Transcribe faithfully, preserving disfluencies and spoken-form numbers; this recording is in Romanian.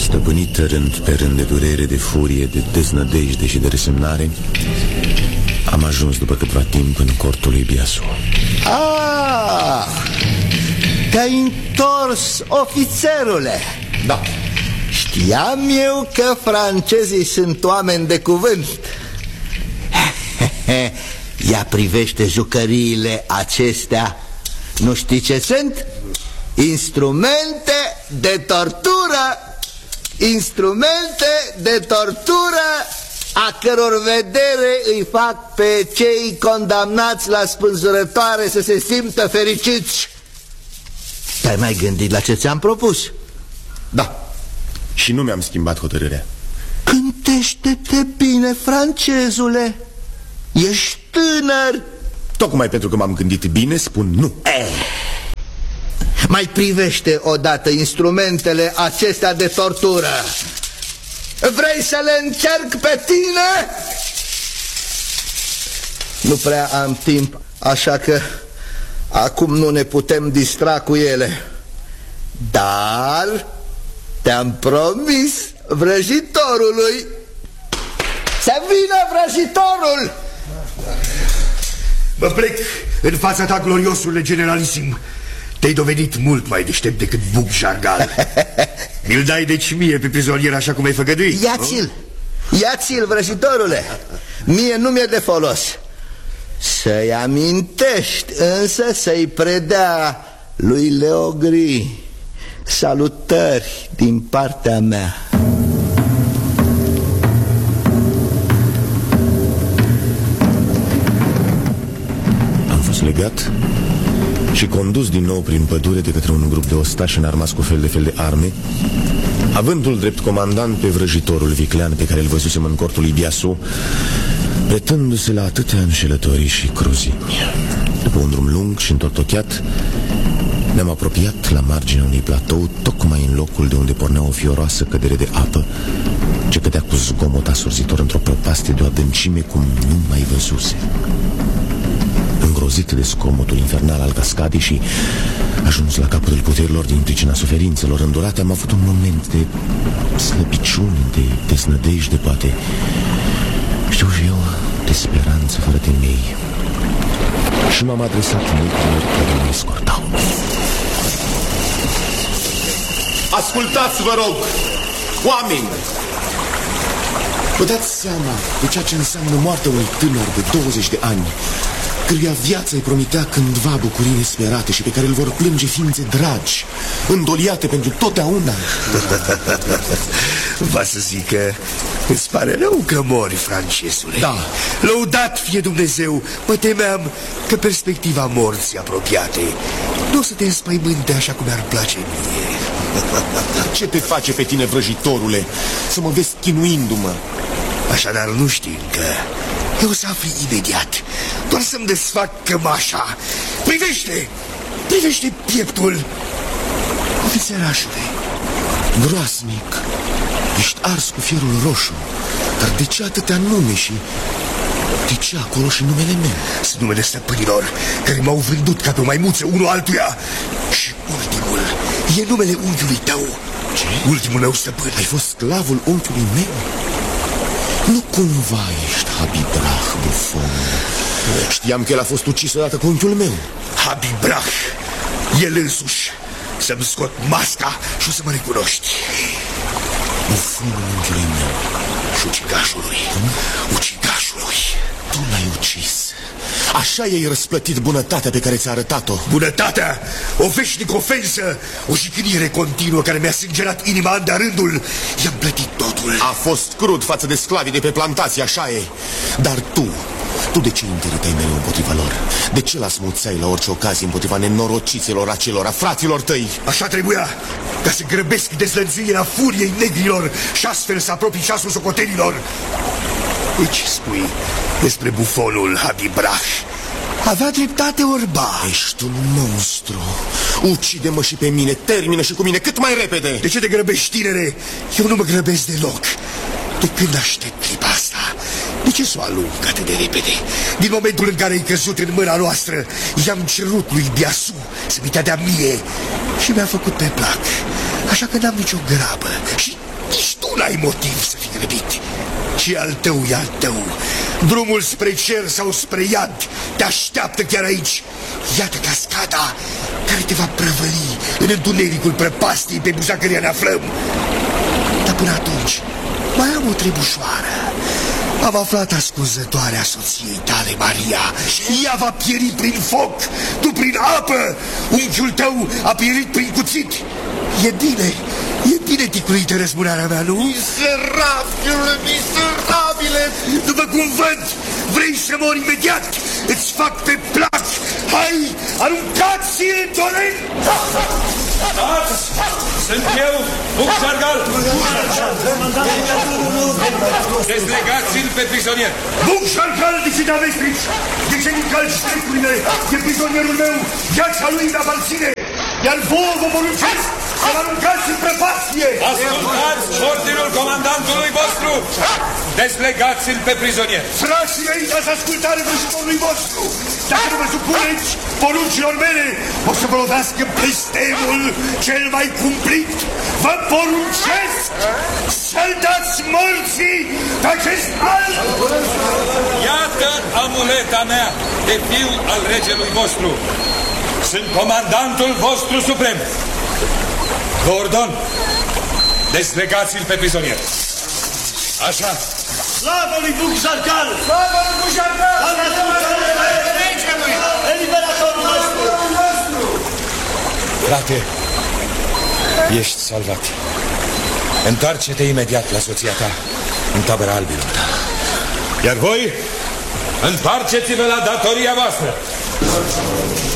Stăpânită rând pe rând de durere, de furie, de deznădejde și de resemnare, am ajuns după câtva timp în cortul lui Biasu. Ah, te-ai întors, ofițerule. Da. Știam eu că francezii sunt oameni de cuvânt. Ia privește jucăriile acestea. Nu știi ce sunt? Instrumente de tortură. Instrumente de tortură a căror vedere îi fac pe cei condamnați la spânzurătoare să se simtă fericiți. Te-ai mai gândit la ce ți-am propus? Da. Și nu mi-am schimbat hotărârea. Gândește-te bine, francezule. Ești tânăr. Tocmai pentru că m-am gândit bine, spun nu. Eh. Mai privește odată instrumentele acestea de tortură. Vrei să le încerc pe tine? Nu prea am timp, așa că acum nu ne putem distra cu ele. Dar te-am promis vrăjitorului. Să vină vrăjitorul! Mă plec în fața ta, gloriosule generalisim. Te-ai dovedit mult mai deștept decât Buc Jargal. Mi-l dai deci mie pe prizonier așa cum ai făgăduit? Ia-ți-l, ia-ți-l, vrăjitorule. Mie nu mi-e de folos. Să-i amintești, însă să-i predea lui Leogri salutări din partea mea. Am fost legat și condus din nou prin pădure de către un grup de ostași înarmați cu fel de fel de arme, avându-l drept comandant pe vrăjitorul viclean pe care îl văzusem în cortul lui Biasu, pretându-se la atâtea înșelătorii și cruzimi. După un drum lung și întortocheat, ne-am apropiat la marginea unui platou, tocmai în locul de unde pornea o fioroasă cădere de apă ce cădea cu zgomot asurzitor într-o prăpastie de o adâncime cum nu mai văzuse. Îngrozit de zgomotul infernal al cascadei și ajuns la capătul puterilor din pricina suferințelor îndurate, am avut un moment de slăbiciune, de deznădejde, poate, știu și eu, de speranță fără temei. Și m-am adresat negrilor care mă escortau. Ascultați, vă rog, oameni! Vă dați seama de ceea ce înseamnă moartea unui tânăr de douăzeci de ani, căruia viața îi promitea cândva bucurii nesperate și pe care îl vor plânge ființe dragi, îndoliate pentru totdeauna. Va să zic că îți pare rău că mori, francesule. Da. Lăudat fie Dumnezeu. Mă temeam că perspectiva morții apropiate nu o să te înspăimânte așa cum mi-ar place mie. Ce te face pe tine, vrăjitorule, să mă vezi chinuindu-mă? Așadar nu știi încă. Eu o să afli imediat. Doar să-mi desfac cămașa. Privește! Privește pieptul! Ofițerașule, Groasnic, ești ars cu fierul roșu. Dar de ce atâtea nume și de ce acolo și numele meu? Sunt numele stăpânilor care m-au vândut ca pe o maimuță unul altuia. Și ultimul e numele unchiului tău. Ce? Ultimul meu stăpân. Ai fost sclavul unchiului meu? Nu cumva ești Habibrah, bufon? Știam că el a fost ucis odată cu unchiul meu. Habibrah, el însuși. Să-mi scot masca și o să mă recunoști. Bufonul unchiului meu și ucigașului. Ucigașului. Tu l-ai ucis. Așa i-ai răsplătit bunătatea pe care ți-a arătat-o. Bunătatea? O veșnic ofensă. O jignire continuă care mi-a sângerat inima an de rândul. I-am plătit totul. A fost crud față de sclavii de pe plantație, așa e. Dar tu, tu de ce întărâteai mereu împotriva lor? De ce l-asmuțeai la orice ocazie împotriva nenorociților acelora, fraților tăi? Așa trebuia, ca să grăbesc dezlănțuirea furiei negrilor și astfel să apropii ceasul socotelilor. Deci spui despre bufonul Habibrah. Avea dreptate orba. Ești un monstru. Ucide-mă și pe mine, termină și cu mine cât mai repede. De ce te grăbești, tinere? Eu nu mă grăbesc deloc. De când aștept clipa asta? De ce s-o alung atât de repede? Din momentul în care ai căzut în mâna noastră, i-am cerut lui Biasu să mi te dea mie și mi-a făcut pe plac. Așa că n-am nicio grabă. Și n-ai motiv să fii grăbit. Și al tău e al tău. Drumul spre cer sau spre iad te așteaptă chiar aici. Iată cascada care te va prăvăli în întunericul prăpastiei pe buza căreia ne aflăm. Dar până atunci mai am o trebușoară. Am aflat ascunzătoarea soției tale, Maria. Ea va pieri prin foc, tu prin apă. Unchiul tău a pierit prin cuțit. E bine, e bine ticluită răzbunarea mea, nu? Miserabilule, miserabile! După cum văd, vrei să mori imediat. Îți fac pe plac. Hai, aruncați-l, torent! Stați! Sunt eu, Buc Jargal! Dezlegați-l pe prizonier! Buc Jargal, de ce te-aveți aici? De ce nu calci strecurile? E prizonierul meu, viața lui îmi aparține! Iar vouă vă poruncesc să-l aruncați în prăpastie! Ascultați ordinul comandantului vostru! Dezlegați-l pe prizonier! Frații mei, dați ascultare vrăjitorului vostru! Dacă nu vă supuneți poruncilor mele, o să vă lovească blestemul cel mai cumplit! Vă poruncesc să-l dați morții pe acest alt! Iată amuleta mea de fiu al regelui vostru! Sunt comandantul vostru suprem! Vă ordon, dezlegați-l pe prizonier! Așa! Slavă lui Buc Jargal! Slavă lui Buc Jargal! Eliberatorul nostru! Frate, ești salvat. Întoarce-te imediat la soția ta, în tabăra albilor. Iar voi, întoarceți-vă la datoria voastră.